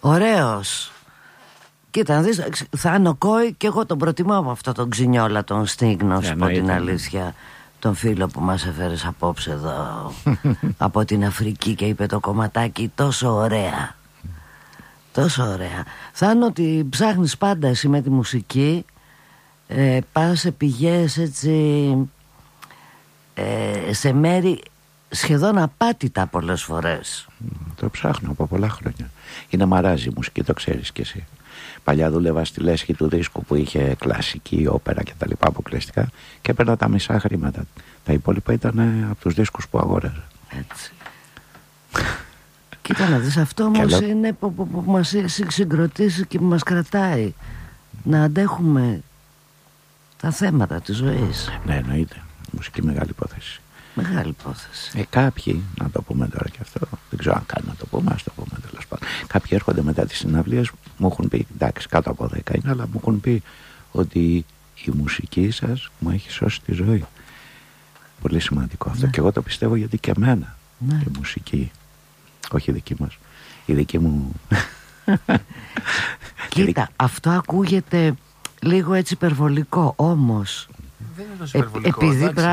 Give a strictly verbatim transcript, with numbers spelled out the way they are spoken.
Ωραίος. Κοίτα, να δεις, Θάνο Κόη, και εγώ τον προτιμώ από αυτό τον ξινιόλα τον Στίγνο, yeah, από την αλήθεια, τον φίλο που μας έφερες απόψε εδώ από την Αφρική και είπε το κομματάκι τόσο ωραία. Τόσο ωραία. Θάνο, ότι ψάχνεις πάντα εσύ με τη μουσική, ε, πας σε πηγές έτσι, ε, σε μέρη σχεδόν απάτητα πολλές φορές. Το ψάχνω από πολλά χρόνια. Είναι μαράζι η μουσική, το ξέρεις κι εσύ. Παλιά δούλευα στη λέσχη του δίσκου που είχε κλασική, όπερα και τα λοιπά αποκλειστικά και έπαιρνα τα μισά χρήματα. Τα υπόλοιπα ήταν από τους δίσκους που αγόραζα. Έτσι. Κοίτα να δεις, αυτό όμως λέω... είναι που, που, που μας συγκροτήσει και που μας κρατάει να αντέχουμε τα θέματα της ζωής. Ναι, εννοείται. Μουσική μεγάλη υπόθεση. Μεγάλη υπόθεση. Ε, κάποιοι, να το πούμε τώρα και αυτό, δεν ξέρω αν κάνει να το πούμε, ας το πούμε τέλος πάντων. Κάποιοι έρχονται μετά τις συναυλίες, μου έχουν πει, εντάξει, κάτω από δέκα είναι, αλλά μου έχουν πει ότι η μουσική σας μου έχει σώσει τη ζωή. Πολύ σημαντικό αυτό. Ναι. Και εγώ το πιστεύω, γιατί και εμένα, ναι, η μουσική, όχι η δική μας, η δική μου. Κοίτα, αυτό ακούγεται λίγο έτσι υπερβολικό, όμως δεν είναι τόσο υπερβολικό, επειδή